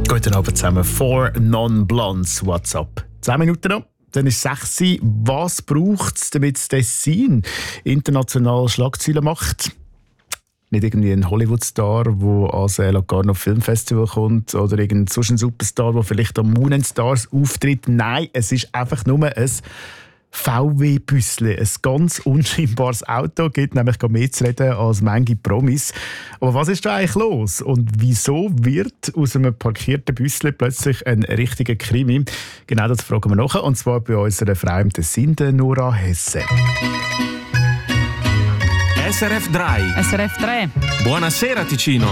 Guten Abend zusammen. 4 Non-Blondes. What's up? 10 Minuten noch. Dann ist 6 Uhr. Was braucht es, damit das Tessin international Schlagzeilen macht? Nicht irgendwie ein Hollywood-Star, der ans Locarno Filmfestival kommt, oder irgendein sonst ein Superstar, der vielleicht am Moon and Stars auftritt. Nein, es ist einfach nur ein VW-Büssli. Ein ganz unscheinbares Auto, gibt nämlich mehr zu reden als manche Promis. Aber was ist da eigentlich los? Und wieso wird aus einem parkierten Büssli plötzlich ein richtiger Krimi? Genau das fragen wir nachher, und zwar bei unserer Frau im Tessin, Nora Hesse. SRF 3. SRF 3. Buonasera Ticino.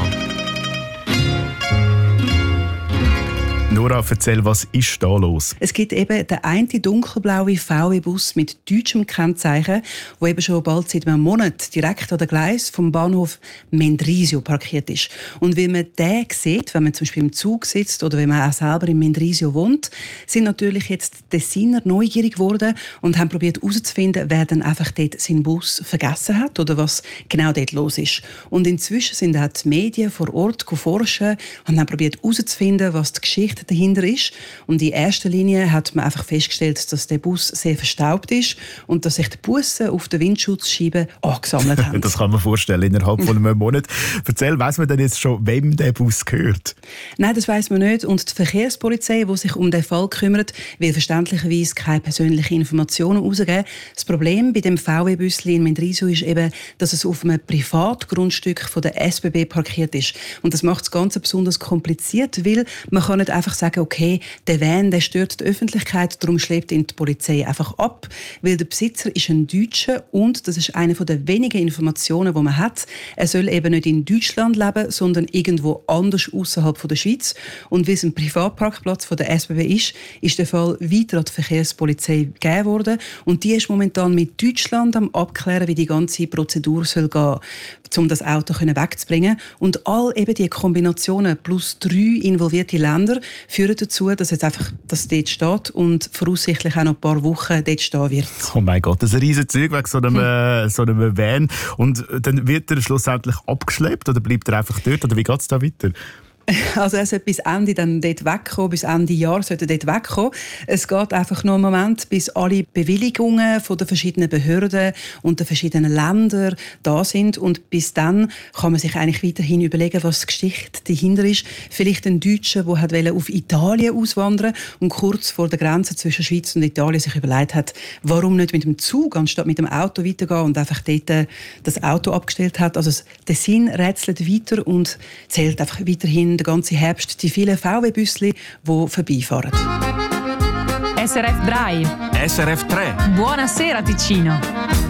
Nora, erzähl, was ist da los? Es gibt eben den einen dunkelblauen VW-Bus mit deutschem Kennzeichen, der eben schon bald seit einem Monat direkt an den Gleis vom Bahnhof Mendrisio parkiert ist. Und weil man den sieht, wenn man zum Beispiel im Zug sitzt oder wenn man auch selber in Mendrisio wohnt, sind natürlich jetzt die Tessiner neugierig geworden und haben probiert herauszufinden, wer dann einfach dort seinen Bus vergessen hat oder was genau dort los ist. Und inzwischen sind auch die Medien vor Ort forschen und haben probiert herauszufinden, was die Geschichte dahinter ist. Und in erster Linie hat man einfach festgestellt, dass der Bus sehr verstaubt ist und dass sich die Busse auf der Windschutzscheibe angesammelt haben. Das kann man vorstellen, innerhalb von einem Monat. Erzähl, weiss man denn jetzt schon, wem der Bus gehört? Nein, das weiss man nicht. Und die Verkehrspolizei, die sich um den Fall kümmert, will verständlicherweise keine persönlichen Informationen herausgeben. Das Problem bei dem VW-Büssli in Mendrisio ist eben, dass es auf einem Privatgrundstück von der SBB parkiert ist. Und das macht das Ganze besonders kompliziert, weil man kann nicht einfach sagen, okay, der Van, der stört die Öffentlichkeit, darum schleppt ihn die Polizei einfach ab, weil der Besitzer ist ein Deutscher und das ist eine der wenigen Informationen, die man hat. Er soll eben nicht in Deutschland leben, sondern irgendwo anders außerhalb der Schweiz. Und weil es ein Privatparkplatz von der SBB ist der Fall weiter an die Verkehrspolizei gegeben worden und die ist momentan mit Deutschland am abklären, wie die ganze Prozedur soll gehen, um das Auto wegzubringen. Und all eben die Kombinationen plus 3 involvierte Länder führen dazu, dass es einfach dass dort steht und voraussichtlich auch noch ein paar Wochen dort stehen wird. Oh mein Gott, das ist ein riesen Zeug wegen so einem Van. Und dann wird er schlussendlich abgeschleppt oder bleibt er einfach dort? Oder wie geht es da weiter? Also er sollte bis Ende dann dort wegkommen, bis Ende Jahr sollte er dort wegkommen. Es geht einfach nur einen Moment, bis alle Bewilligungen von den verschiedenen Behörden und den verschiedenen Ländern da sind und bis dann kann man sich eigentlich weiterhin überlegen, was die Geschichte dahinter ist. Vielleicht ein Deutscher, der auf Italien auswandern und kurz vor der Grenze zwischen Schweiz und Italien sich überlegt hat, warum nicht mit dem Zug anstatt mit dem Auto weitergehen und einfach dort das Auto abgestellt hat. Also der Sinn rätselt weiter und zählt einfach weiterhin den ganzen Herbst die vielen VW-Büssli, die vorbeifahren. SRF 3. SRF 3. Buonasera Ticino.